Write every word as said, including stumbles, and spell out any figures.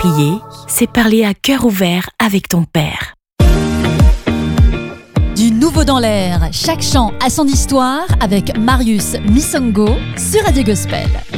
Prier, c'est parler à cœur ouvert avec ton Père. Du nouveau dans l'air, chaque chant a son histoire avec Marius Misongo sur Radio Gospel.